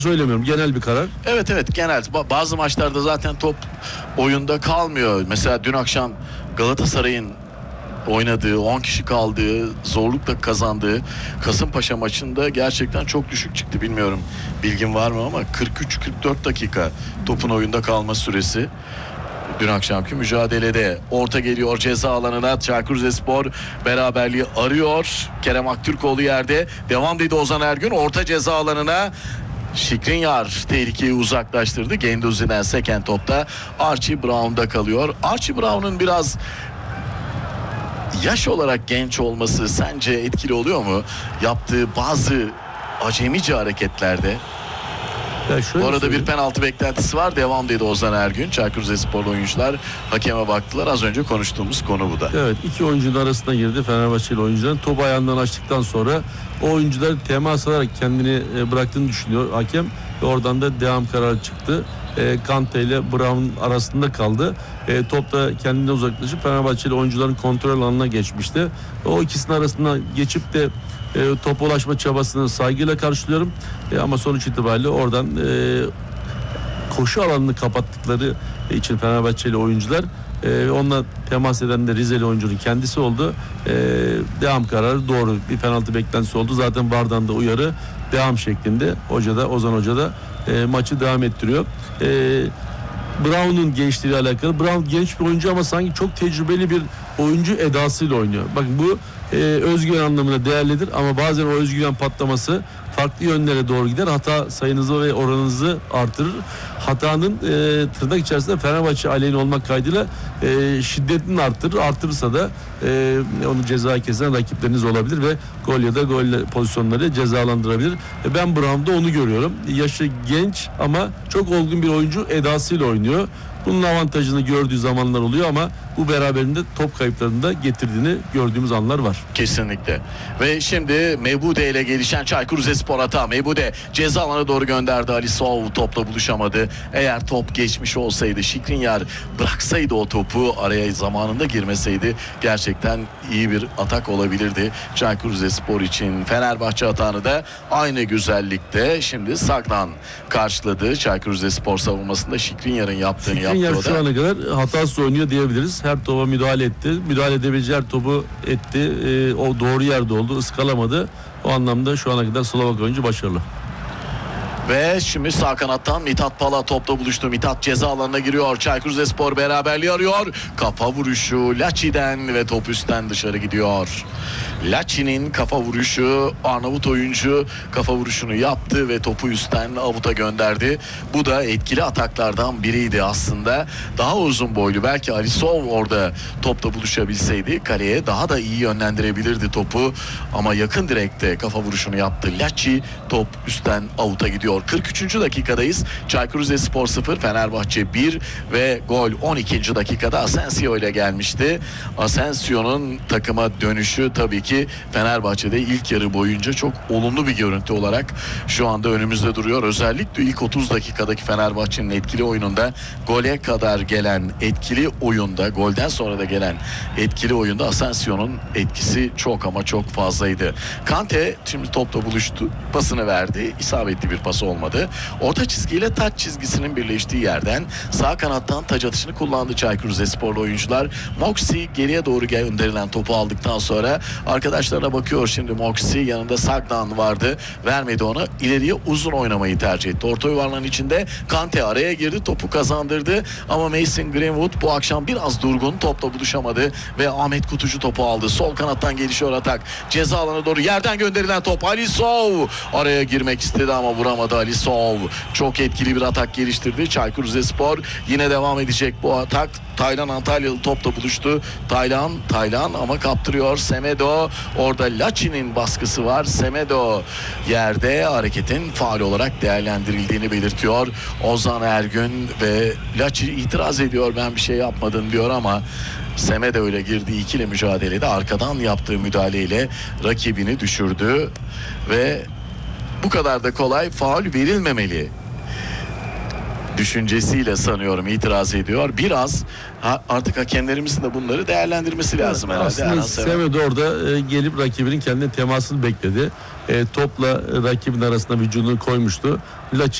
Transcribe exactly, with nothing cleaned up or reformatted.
söylemiyorum, genel bir karar. Evet evet genel. Bazı maçlarda zaten top oyunda kalmıyor. Mesela dün akşam Galatasaray'ın oynadığı, on kişi kaldığı, zorlukla kazandığı Kasımpaşa maçında gerçekten çok düşük çıktı. Bilmiyorum bilgin var mı ama kırk üç kırk dört dakika topun oyunda kalma süresi. Dün akşamki mücadelede orta geliyor ceza alanına. Çaykur Rizespor beraberliği arıyor. Kerem Aktürkoğlu yerde. Devam dedi Ozan Ergün. Orta ceza alanına. Skriniar tehlikeyi uzaklaştırdı. Genduzi'den seken topta Archie Brown'da kalıyor. Archie Brown'un biraz yaş olarak genç olması sence etkili oluyor mu? Yaptığı bazı acemice hareketlerde. Bu arada bir penaltı beklentisi var. Devam dedi Ozan Ergün. Çaykur Rizespor oyuncular hakeme baktılar. Az önce konuştuğumuz konu bu da. Evet, iki oyuncunun arasına girdi Fenerbahçeli oyuncuların. Topu ayağından açtıktan sonra o oyuncular temas alarak kendini bıraktığını düşünüyor hakem. Ve oradan da devam kararı çıktı. E, Kante ile Brown arasında kaldı. E, top da kendinden uzaklaşıp Fenerbahçeli oyuncuların kontrol alanına geçmişti. O ikisinin arasında geçip de e, topa ulaşma çabasını saygıyla karşılıyorum. E, ama sonuç itibariyle oradan e, koşu alanını kapattıkları için Fenerbahçeli oyuncular, e, onunla temas eden de Rizeli oyuncunun kendisi oldu. E, devam kararı doğru. Bir penaltı beklentisi oldu. Zaten V A R'dan da uyarı devam şeklinde. Hoca da, Ozan Hoca da e, maçı devam ettiriyor. E, Brown'un gençliğiyle alakalı. Brown genç bir oyuncu ama sanki çok tecrübeli bir oyuncu edasıyla oynuyor. Bakın bu e, özgüven anlamında değerlidir ama bazen o özgüven patlaması farklı yönlere doğru gider. Hata sayınızı ve oranınızı artırır. Hatanın e, tırnak içerisinde Fenerbahçe aleyhine olmak kaydıyla e, şiddetini arttırır. Artırırsa da e, onu ceza kesen rakipleriniz olabilir ve gol ya da gol pozisyonları cezalandırabilir. E, ben Brown'da onu görüyorum. Yaşı genç ama çok olgun bir oyuncu edasıyla oynuyor. Bunun avantajını gördüğü zamanlar oluyor ama bu beraberinde top kayıplarını da getirdiğini gördüğümüz anlar var. Kesinlikle. Ve şimdi Mebude ile gelişen Çaykur Rizespor hata. Mebude ceza alanına doğru gönderdi. Ali Sov topla buluşamadı. Eğer top geçmiş olsaydı, Skriniar bıraksaydı o topu, araya zamanında girmeseydi gerçekten iyi bir atak olabilirdi Çaykur Rizespor için. Fenerbahçe hatanı da aynı güzellikte şimdi Sagnan karşıladı. Çaykur Rizespor savunmasında Skriniar'ın yaptığını yaptı. Skriniar şu ana kadar hatasız oynuyor diyebiliriz. Her topa müdahale etti. Müdahale edebileceği her topu etti. E, o doğru yerde oldu. Iskalamadı. O anlamda şu ana kadar Slovak oyuncu başarılı. Ve şimdi sağ kanattan Mithat Pala topla buluştu. Mithat ceza alanına giriyor. Çaykur Rizespor beraberliği arıyor. Kafa vuruşu Laçi'den ve top üstten dışarı gidiyor. Laçi'nin kafa vuruşu, Arnavut oyuncu kafa vuruşunu yaptı ve topu üstten avuta gönderdi. Bu da etkili ataklardan biriydi aslında. Daha uzun boylu, belki Alisov orada topla buluşabilseydi kaleye daha da iyi yönlendirebilirdi topu. Ama yakın direkte kafa vuruşunu yaptı Laçi. Top üstten avuta gidiyor. kırk üçüncü dakikadayız. Çaykur Rizespor sıfır, Fenerbahçe bir ve gol on ikinci dakikada Asensio ile gelmişti. Asensio'nun takıma dönüşü tabii ki Fenerbahçe'de ilk yarı boyunca çok olumlu bir görüntü olarak şu anda önümüzde duruyor. Özellikle ilk otuz dakikadaki Fenerbahçe'nin etkili oyununda, gole kadar gelen etkili oyunda, golden sonra da gelen etkili oyunda Asensio'nun etkisi çok ama çok fazlaydı. Kante şimdi topla buluştu. Pasını verdi. İsabetli bir pas olmadı. Orta çizgiyle taç çizgisinin birleştiği yerden sağ kanattan taç atışını kullandı Çaykur Rizesporlu oyuncular. Moxie geriye doğru gönderilen topu aldıktan sonra arkadaşlarına bakıyor şimdi Moxie. Yanında Sagnan vardı. Vermedi ona. İleriye uzun oynamayı tercih etti. Orta yuvarlağın içinde Kante araya girdi. Topu kazandırdı. Ama Mason Greenwood bu akşam biraz durgun. Topla buluşamadı ve Ahmet Kutucu topu aldı. Sol kanattan gelişiyor atak. Ceza alanına doğru yerden gönderilen top. Alisov araya girmek istedi ama vuramadı Alisov. Çok etkili bir atak geliştirdi Çaykur Rizespor. Yine devam edecek bu atak. Taylan Antalyalı topla buluştu. Taylan, Taylan ama kaptırıyor Semedo. Orada Laçi'nin baskısı var. Semedo yerde, hareketin faul olarak değerlendirildiğini belirtiyor Ozan Ergün ve Laçi itiraz ediyor, ben bir şey yapmadım diyor ama Semedo ile girdiği ikili mücadelede arkadan yaptığı müdahaleyle rakibini düşürdü ve bu kadar da kolay faul verilmemeli düşüncesiyle sanıyorum itiraz ediyor. Biraz ha, artık hakemlerimizin de bunları değerlendirmesi lazım herhalde. Aslında Erhan Sever. Semedo orada e, gelip rakibinin kendine temasını bekledi. E, topla rakibin arasında vücudunu koymuştu. Laçi